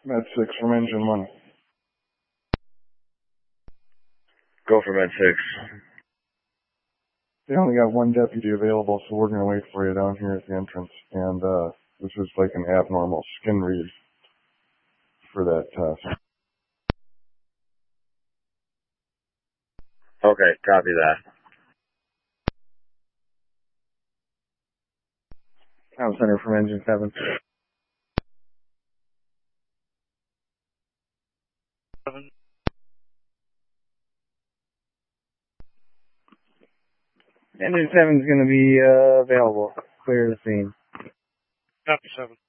Med 6 from Engine 1. Go for Med 6. They only got one deputy available, so we're going to wait for you down here at the entrance. And this is like an abnormal skin read for that test. Okay, copy that. Town Center from Engine 7. Engine 7 is going to be available. Clear the scene. Copy 7.